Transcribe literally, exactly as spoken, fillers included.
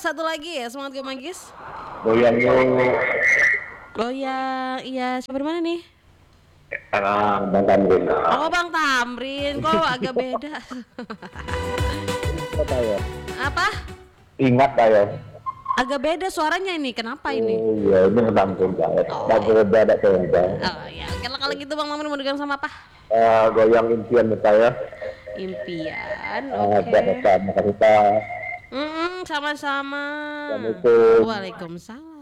satu lagi ya, semangat Go Manggis. Goyang yuk. Goyang, iya. Siapa di mana nih? Ah, Bang Tamrin. Oh, Bang Tamrin, kok agak beda. Ingat saya. Apa? Ingat saya. Agak beda suaranya ini, kenapa ini? Oh iya, ini Bang Tamrin saya. Oh, Bang Tamrin ada saya. oh ya, kalau kalau gitu Bang Tamrin mau dengar sama apa? Uh, goyang impian saya. Impian, Uh, oke. okay. Makasih Pak. Mm-mm, sama-sama. Assalamualaikum. Waalaikumsalam.